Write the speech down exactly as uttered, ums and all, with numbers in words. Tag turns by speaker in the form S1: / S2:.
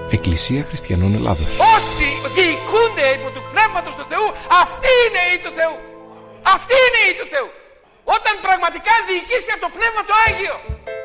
S1: Εκκλησία Χριστιανών Ελλάδος.
S2: Όσοι διοικούνται υπό του Πνεύματος του Θεού, αυτοί είναι οι του Θεού. Αυτοί είναι οι του Θεού. Όταν πραγματικά διοικήσει από το Πνεύμα το Άγιο.